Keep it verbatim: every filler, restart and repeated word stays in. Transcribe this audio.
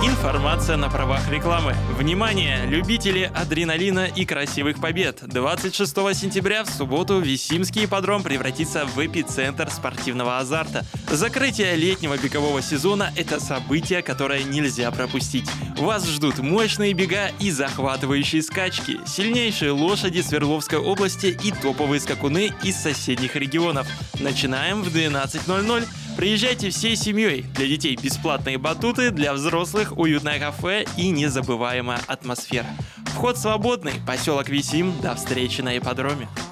Информация на правах рекламы. Внимание, любители адреналина и красивых побед! двадцать шестого сентября в субботу Висимский ипподром превратится в эпицентр спортивного азарта. Закрытие летнего бегового сезона – это событие, которое нельзя пропустить. Вас ждут мощные бега и захватывающие скачки, сильнейшие лошади Свердловской области и топовые скакуны из соседних регионов. Начинаем в двенадцать ноль ноль. Приезжайте всей семьей. Для детей бесплатные батуты, для взрослых уютное кафе и незабываемая атмосфера. Вход свободный. Поселок Висим. До встречи на ипподроме.